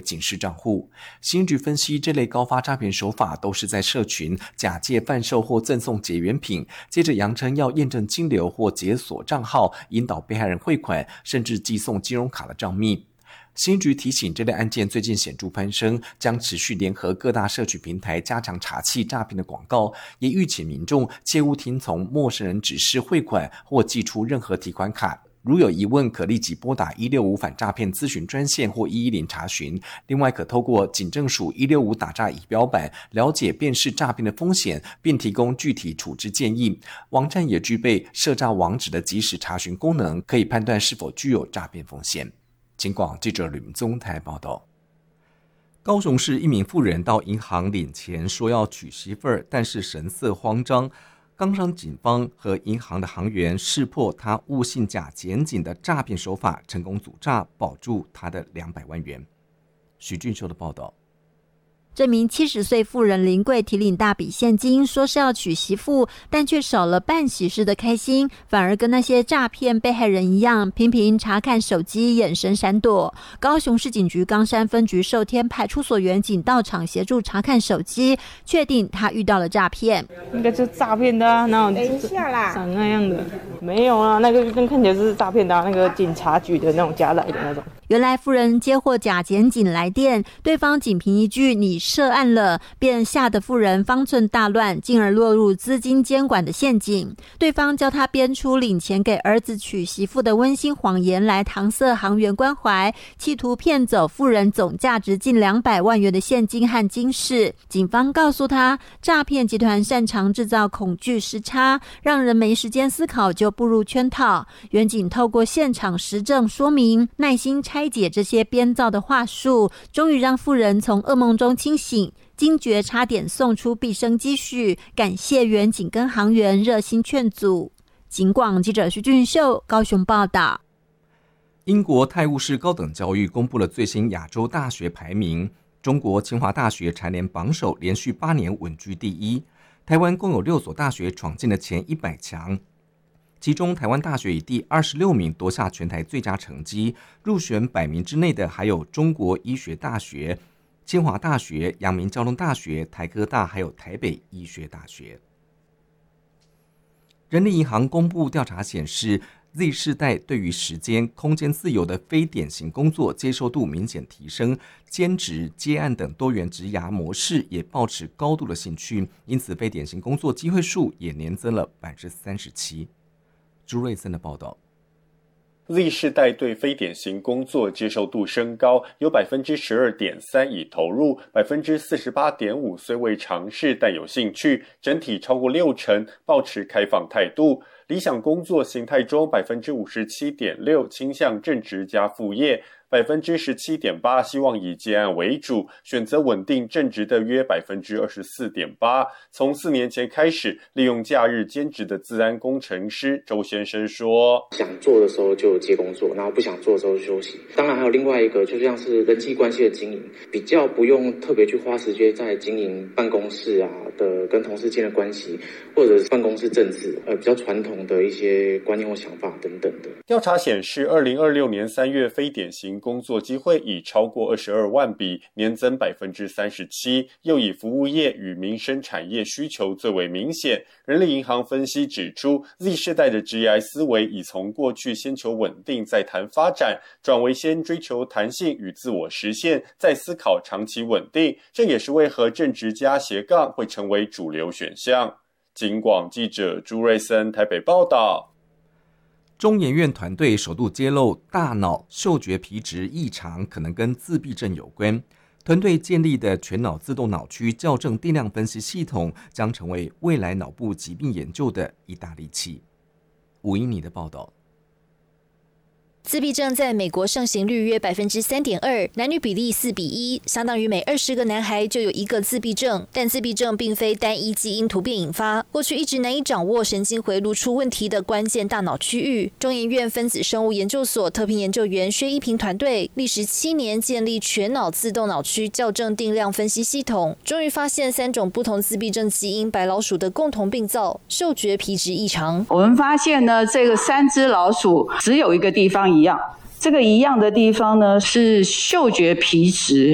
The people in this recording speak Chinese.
警示账户。新局分析，这类高发诈骗手法都是在社群假借贩售或赠送结缘品，接着扬称要验证金流或解锁账号，引导被害人汇款，甚至寄送金融卡的账密。新局提醒，这类案件最近显著攀升，将持续联合各大社区平台加强查缉诈骗的广告，也吁请民众切勿听从陌生人指示汇款或寄出任何提款卡。如有疑问，可立即拨打165反诈骗咨询专线或110查询。另外，可透过警政署165打诈仪表板了解辨识诈骗的风险，并提供具体处置建议。网站也具备设诈网址的即时查询功能，可以判断是否具有诈骗风险。警广记者吕明宗台报道。高雄市一名妇人到银行领钱，说要娶媳妇儿，但是神色慌张。刚上警方和银行的行员识破他误信假检警的诈骗手法，成功阻诈，保住他的200万元。许俊秀的报道。 这名70岁妇人临柜提领大笔现金，说是要娶媳妇，但却少了办喜事的开心，反而跟那些诈骗被害人一样，频频查看手机，眼神闪躲。高雄市警局冈山分局寿天派出所员警到场协助查看手机，确定他遇到了诈骗。 应该是诈骗的啊，哪有等一下啦， 长那样的？没有啊，那个看起来是诈骗的啊，那个警察局的那种加来的那种。 原来妇人接获假检警来电，对方仅凭一句你涉案了，便吓得妇人方寸大乱，进而落入资金监管的陷阱。对方叫他编出领钱给儿子娶媳妇的温馨谎言来搪塞行员关怀，企图骗走妇人总价值近200万元的现金和金饰。警方告诉他，诈骗集团擅长制造恐惧时差，让人没时间思考就步入圈套。员警透过现场实证说明，耐心拆解这些编造的话术，终于让妇人从噩梦中清醒，惊觉差点送出毕生积蓄，感谢员警跟行员热心劝阻。警广记者徐俊秀高雄报道。 英国泰晤士高等教育公布了最新亚洲大学排名，中国清华大学蝉联榜首，连续8年稳居第一。台湾共有6所大学闯进了前100强。其中台湾大学以第26名夺下全台最佳成绩，入选100名之内的还有中国医学大学、清华大学、阳明交通大学、台科大还有台北医学大学。人力银行公布调查显示， Z 世代对于时间、空间自由的非典型工作接受度明显提升，兼职、接案等多元职涯模式也抱持高度的兴趣，因此非典型工作机会数也年增了37%。朱瑞森的报道。 Z 世代对非典型工作接受度升高，有 12.3% 已投入， 48.5% 虽未尝试但有兴趣，整体超过60%抱持开放态度。理想工作形态中 57.6% 倾向正职加副业， 17.8% 希望以接案为主，选择稳定正职的约 24.8%。 从4年前开始，利用假日兼职的资安工程师周先生说， 想做的时候就接工作，然后不想做的时候就休息。当然还有另外一个，就像是人际关系的经营，比较不用特别去花时间在经营办公室啊的跟同事间的关系，或者是办公室政治，比较传统的一些观念或想法等等的。 调查显示，2026年3月非典型工作机会已超过22万笔，年增 37%， 又以服务业与民生产业需求最为明显。人力银行分析指出， Z 世代的职业思维已从过去先求稳定再谈发展，转为先追求弹性与自我实现，再思考长期稳定，这也是为何正职加斜杠会成为主流选项。警广记者朱瑞森台北报道。 中研院团队首度揭露大脑嗅觉皮质异常可能跟自闭症有关。团队建立的全脑自动脑区校正定量分析系统将成为未来脑部疾病研究的一大利器。吴英妮的报道。 自闭症在美国盛行率约 3.2%， 男女比例4:1，相当于每20个男孩就有1个自闭症。但自闭症并非单一基因突变引发，过去一直难以掌握神经回路出问题的关键大脑区域。中研院分子生物研究所特聘研究员薛一平团队历时7年建立全脑自动脑区校正定量分析系统，终于发现3种不同自闭症基因白老鼠的共同病灶——嗅觉皮质异常。 我们发现呢，这个3只老鼠只有一个地方一样，这个一样的地方呢是嗅觉皮质